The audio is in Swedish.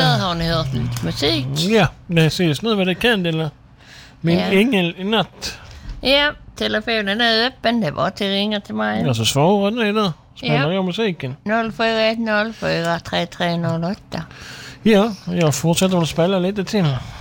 där har ni hört lite musik. Ja, det ses nu vad det kan, eller min ängel i natt. Ja, telefonen är öppen. Det är bara att ringa till mig. Ja, så svarar ni där. Spelar jag musiken. 0410 43308. Ja, jag fortsätter att spela lite till.